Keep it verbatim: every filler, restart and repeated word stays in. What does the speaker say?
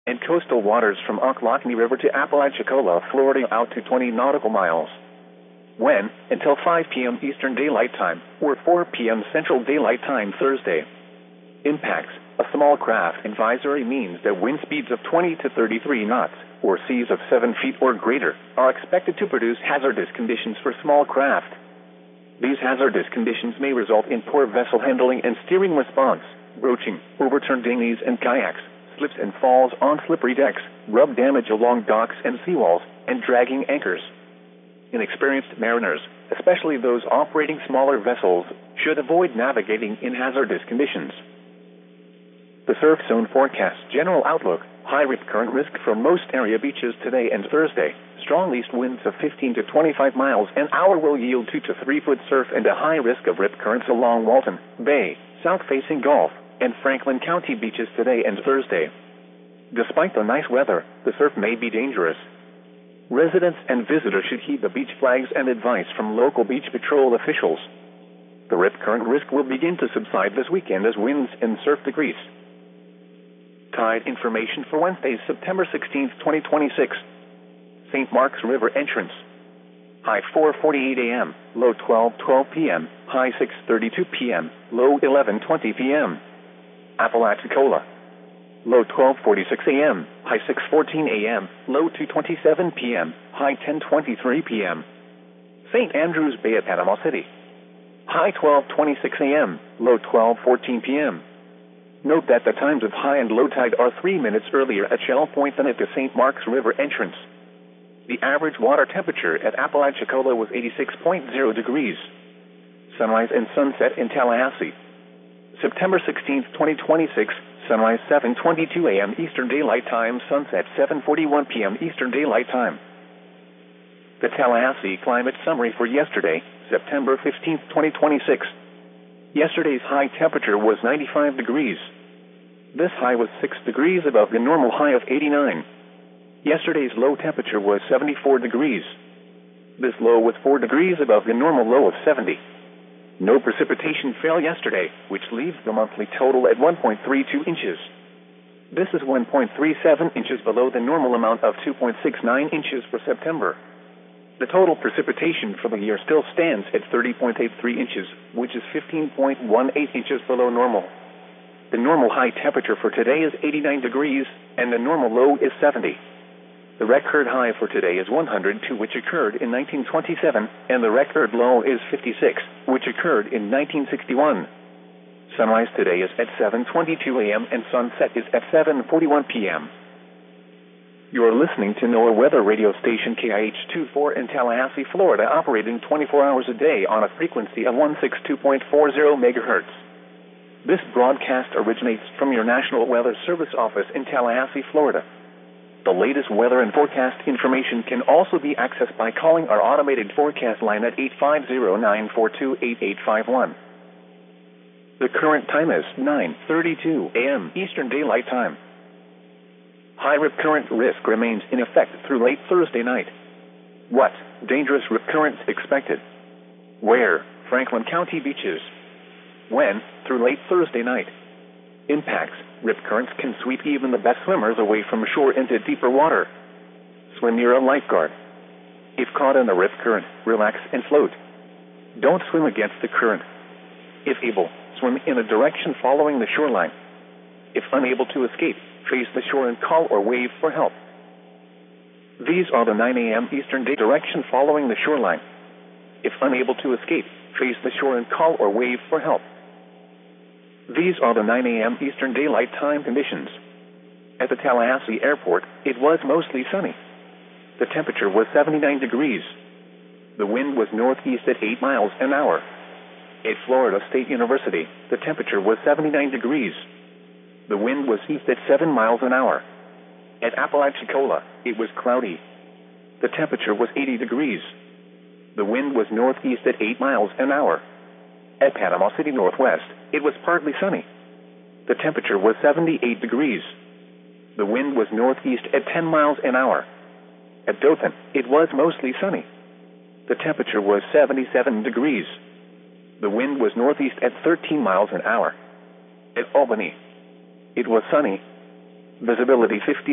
and coastal waters from Ocklawahamie River to Apalachicola, Florida out to twenty nautical miles. When, until five p.m. Eastern Daylight Time, or four p.m. Central Daylight Time Thursday. Impacts. A small craft advisory means that wind speeds of twenty to thirty-three knots, or seas of seven feet or greater, are expected to produce hazardous conditions for small craft. These hazardous conditions may result in poor vessel handling and steering response, broaching, overturned dinghies and kayaks, slips and falls on slippery decks, rub damage along docks and seawalls, and dragging anchors. Inexperienced mariners, especially those operating smaller vessels, should avoid navigating in hazardous conditions. The surf zone forecast general outlook: high rip current risk for most area beaches today and Thursday. Strong east winds of fifteen to twenty-five miles an hour will yield two to three foot surf and a high risk of rip currents along Walton Bay, south-facing Gulf, and Franklin County beaches today and Thursday. Despite the nice weather, the surf may be dangerous. Residents and visitors should heed the beach flags and advice from local beach patrol officials. The rip current risk will begin to subside this weekend as winds and surf decrease. Tide information for Wednesday, September sixteenth, twenty twenty-six. Saint Mark's River entrance. High four forty-eight a.m., low twelve twelve p.m., high six thirty-two p.m., low eleven twenty p.m. Apalachicola. Low twelve forty-six a.m., high six fourteen a.m., low two twenty-seven p.m., high ten twenty-three p.m. Saint Andrews Bay at Panama City. High twelve twenty-six a.m., low twelve fourteen p.m. Note that the times of high and low tide are three minutes earlier at Shell Point than at the Saint Mark's River entrance. The average water temperature at Apalachicola was eighty-six point zero degrees. Sunrise and sunset in Tallahassee. September sixteenth, twenty twenty-six, sunrise seven twenty-two a.m. Eastern Daylight Time, sunset seven forty-one p.m. Eastern Daylight Time. The Tallahassee climate summary for yesterday, September fifteenth, twenty twenty-six. Yesterday's high temperature was ninety-five degrees. This high was six degrees above the normal high of eighty-nine. Yesterday's low temperature was seventy-four degrees. This low was four degrees above the normal low of seventy. No precipitation fell yesterday, which leaves the monthly total at one point three two inches. This is one point three seven inches below the normal amount of two point six nine inches for September. The total precipitation for the year still stands at thirty point eight three inches, which is fifteen point one eight inches below normal. The normal high temperature for today is eighty-nine degrees, and the normal low is seventy. The record high for today is one hundred two, which occurred in nineteen twenty-seven, and the record low is fifty-six, which occurred in nineteen sixty-one. Sunrise today is at seven twenty-two a.m. and sunset is at seven forty-one p.m. You are listening to NOAA Weather Radio Station K I H twenty-four in Tallahassee, Florida, operating twenty-four hours a day on a frequency of one sixty-two point four zero megahertz. This broadcast originates from your National Weather Service office in Tallahassee, Florida. The latest weather and forecast information can also be accessed by calling our automated forecast line at eight five zero, nine four two, eight eight five one. The current time is nine thirty-two a.m. Eastern Daylight Time. High rip current risk remains in effect through late Thursday night. What? Dangerous rip currents expected. Where? Franklin County beaches. When? Through late Thursday night. Impacts. Rip currents can sweep even the best swimmers away from shore into deeper water. Swim near a lifeguard. If caught in the rip current, relax and float. Don't swim against the current. If able, swim in a direction following the shoreline. If unable to escape, face the shore and call or wave for help. These are the nine a.m. Eastern Day direction following the shoreline. If unable to escape, face the shore and call or wave for help. These are the nine a.m. Eastern Daylight Time conditions. At the Tallahassee Airport, it was mostly sunny. The temperature was seventy-nine degrees. The wind was northeast at eight miles an hour. At Florida State University, the temperature was seventy-nine degrees. The wind was east at seven miles an hour. At Apalachicola, it was cloudy. The temperature was eighty degrees. The wind was northeast at eight miles an hour. At Panama City Northwest, it was partly sunny. The temperature was seventy-eight degrees. The wind was northeast at ten miles an hour. At Dothan, it was mostly sunny. The temperature was seventy-seven degrees. The wind was northeast at thirteen miles an hour. At Albany, it was sunny. Visibility fifty